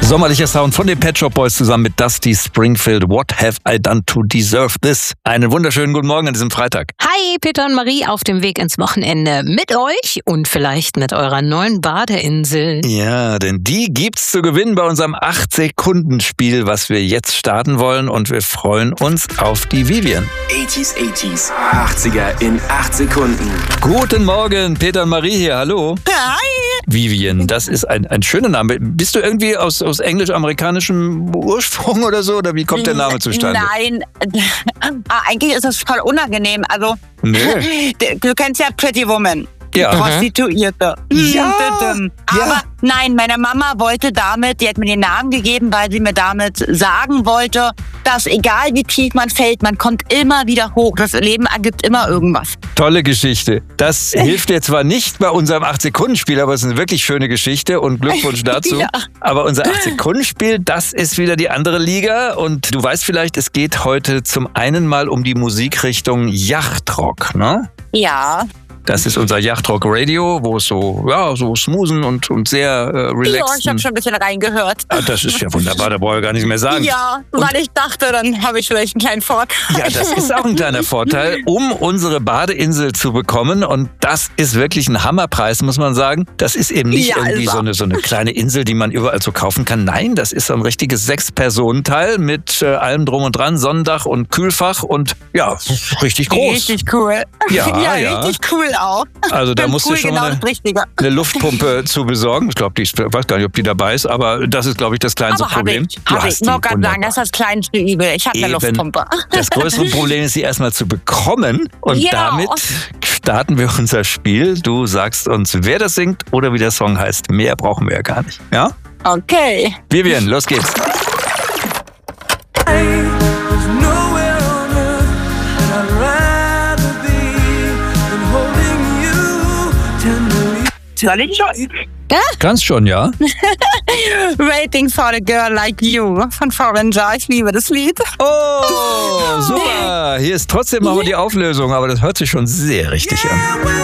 Sommerlicher Sound von den Pet Shop Boys zusammen mit Dusty Springfield. What have I done to deserve this? Einen wunderschönen guten Morgen an diesem Freitag. Hi, Peter und Marie auf dem Weg ins Wochenende mit euch und vielleicht mit eurer neuen Badeinsel. Ja, denn die gibt's zu gewinnen bei unserem 8-Sekunden-Spiel, was wir jetzt starten wollen. Und wir freuen uns auf die Vivian. 80s, 80er in 8 Sekunden. Guten Morgen, Peter und Marie hier. Hallo. Hi. Vivian, das ist ein schöner Name. Bist du irgendwie aus englisch-amerikanischem Ursprung oder so? Oder wie kommt der Name zustande? Nein, eigentlich ist das voll unangenehm. Also, Nee. du kennst ja Pretty Woman. Ja. Prostituierte. Ja. Aber nein, meine Mama wollte damit, die hat mir den Namen gegeben, weil sie mir damit sagen wollte, dass egal wie tief man fällt, man kommt immer wieder hoch. Das Leben ergibt immer irgendwas. Tolle Geschichte. Das hilft dir zwar nicht bei unserem 8-Sekunden-Spiel, aber es ist eine wirklich schöne Geschichte und Glückwunsch dazu. Ja. Aber unser 8-Sekunden-Spiel, das ist wieder die andere Liga und du weißt vielleicht, es geht heute zum einen mal um die Musikrichtung Yachtrock, ne? Ja. Das ist unser Yachtrock-Radio, wo es so smoothen und sehr Ja, ich relaxen. habe schon ein bisschen reingehört. Ah, das ist ja wunderbar, da brauche ich gar nicht mehr sagen. Ja, weil ich dachte, dann habe ich vielleicht einen kleinen Vorteil. Ja, das ist auch ein kleiner Vorteil, um unsere Badeinsel zu bekommen. Und das ist wirklich ein Hammerpreis, muss man sagen. Das ist eben nicht Ja, irgendwie also. so eine kleine Insel, die man überall so kaufen kann. Nein, das ist so ein richtiges 6-Personen-Teil mit allem drum und dran, Sonnendach und Kühlfach und ja, richtig groß. Richtig cool. Ja. richtig cool auch. Also da Beim musst du Pool schon genau mal das Richtige. eine Luftpumpe zu besorgen. Ich glaube, ich weiß gar nicht, ob die dabei ist, aber das ist, glaube ich, das kleinste Aber habe Problem. ich. Du Hab hast ich. die, Nur gerade sagen, wunderbar. das ist das kleinste Übel. Ich habe eine Eben. Luftpumpe. Das größere Problem ist, sie erstmal zu bekommen. Und Ja. damit starten wir unser Spiel. Du sagst uns, wer das singt oder wie der Song heißt. Mehr brauchen wir ja gar nicht. Ja? Okay. Vivian, los geht's. Soll ich schon? Kannst schon, ja? Waiting for a Girl Like You von Foreigner. Ich liebe das Lied. Oh, super. Hier ist trotzdem noch mal die Auflösung, aber das hört sich schon sehr richtig an.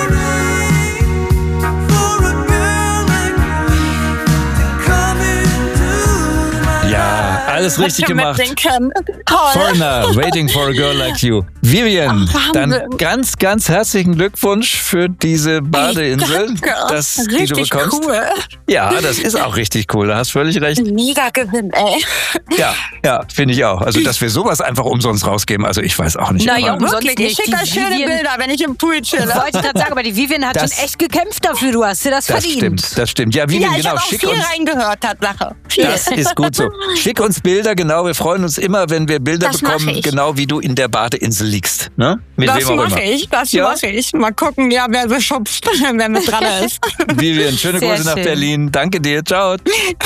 Ja, alles richtig Schon gemacht. mitsingen können. Toll. Foreigner, Waiting for a Girl Like You. Vivian, Ach, dann Wahnsinn. ganz, ganz herzlichen Glückwunsch für diese Badeinsel, Danke. die du Richtig bekommst. cool. Ja, das ist auch richtig cool, da hast völlig recht. Mega Gewinn, ey. Ja, finde ich auch. Also, dass wir sowas einfach umsonst rausgeben, also ich weiß auch nicht. Na aber- ja, umsonst Wirklich, ich nicht. schicke Die euch schöne Vivian- Bilder, wenn ich im Pool chille. Ich wollte gerade sagen, aber die Vivian hat Das- schon echt gekämpft dafür. Du hast dir das verdient. Das stimmt. Ja, Vivian, Ja, ich genau, habe auch schick viel uns. reingehört, Tatsache. Viel. Das ist gut so. Schick uns Bilder, genau. Wir freuen uns immer, wenn wir Bilder Das mach bekommen, ich. genau wie du in der Badeinsel liegst. Ne? Mit Das wem auch mache immer. ich, das Ja? mache ich. Mal gucken, ja, wer so schubst, wer mit dran ist. Vivian, schöne Sehr Grüße nach schön. Berlin. Danke dir. Ciao.